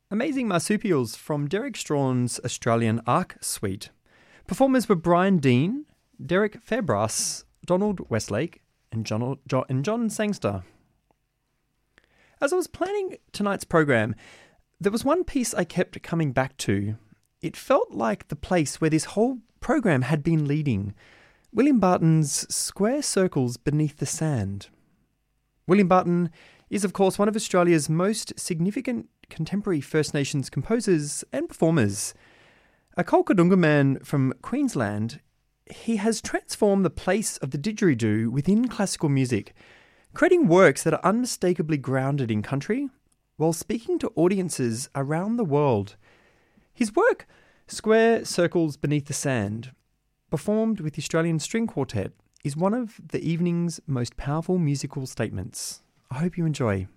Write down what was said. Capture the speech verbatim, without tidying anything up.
Amazing Marsupials from Derek Strawn's Australian Arc Suite. Performers were Brian Dean, Derek Fairbrass, Donald Westlake, and John, John, and John Sangster. As I was planning tonight's program, there was one piece I kept coming back to. It felt like the place where this whole program had been leading. William Barton's Square Circles Beneath the Sand. William Barton is, of course, one of Australia's most significant contemporary First Nations composers and performers. A Kolkadunga man from Queensland, he has transformed the place of the didgeridoo within classical music, creating works that are unmistakably grounded in country, while speaking to audiences around the world. His work, Square Circles Beneath the Sand, performed with the Australian String Quartet, is one of the evening's most powerful musical statements. I hope you enjoy.